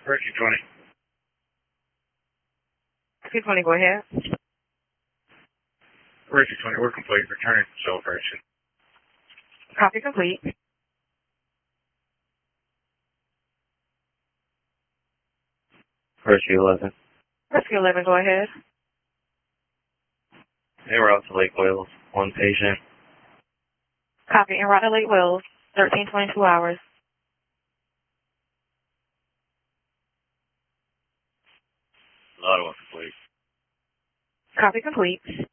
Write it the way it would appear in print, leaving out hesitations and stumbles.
Rescue 20. Rescue 20, go ahead. Rescue 20, we're complete. Returning to celebration. Copy complete. Rescue 11. Rescue 11, go ahead. They were out to Lake Wales. One patient. Copy. En route to Lake Wales, 1322 hours. Ottawa complete. Copy complete.